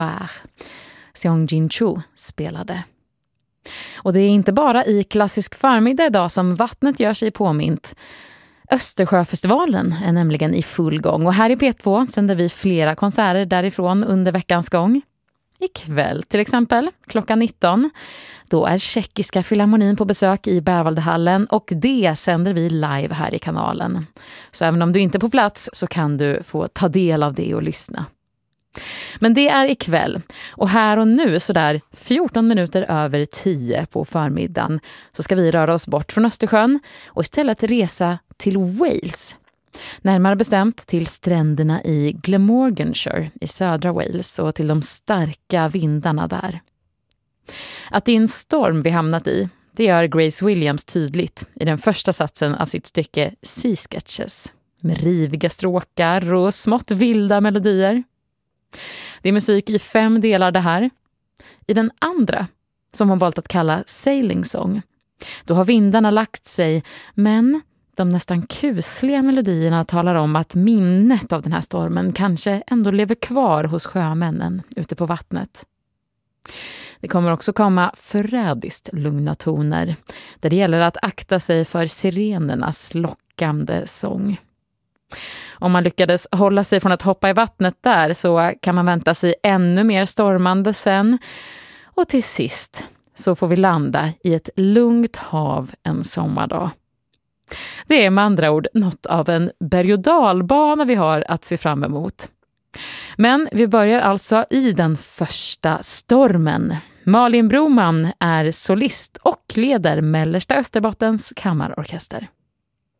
Seong Jin-Chu spelade. Och det är inte bara i klassisk förmiddag idag som vattnet gör sig påmint. Östersjöfestivalen är nämligen i full gång och här i P2 sänder vi flera konserter därifrån under veckans gång. Ikväll till exempel, klockan 19, då är Tjeckiska Filharmonin på besök i Berwaldhallen och det sänder vi live här i kanalen. Så även om du inte är på plats så kan du få ta del av det och lyssna. Men det är ikväll och här och nu så där 14 minuter över 10 på förmiddagen så ska vi röra oss bort från Östersjön och istället resa till Wales. Närmare bestämt till stränderna i Glamorganshire i södra Wales och till de starka vindarna där. Att det är en storm vi hamnat i, det gör Grace Williams tydligt i den första satsen av sitt stycke Sea Sketches med riviga stråkar och smått vilda melodier. Det är musik i 5 delar det här. I den andra, som hon valt att kalla Sailing Song, då har vindarna lagt sig, men de nästan kusliga melodierna talar om att minnet av den här stormen kanske ändå lever kvar hos sjömännen ute på vattnet. Det kommer också komma förrädiskt lugna toner, där det gäller att akta sig för sirenernas lockande sång. Om man lyckades hålla sig från att hoppa i vattnet där så kan man vänta sig ännu mer stormande sen. Och till sist så får vi landa i ett lugnt hav en sommardag. Det är med andra ord något av en berg- och dalbana vi har att se fram emot. Men vi börjar alltså i den första stormen. Malin Broman är solist och leder Mellersta Österbottens kammarorkester.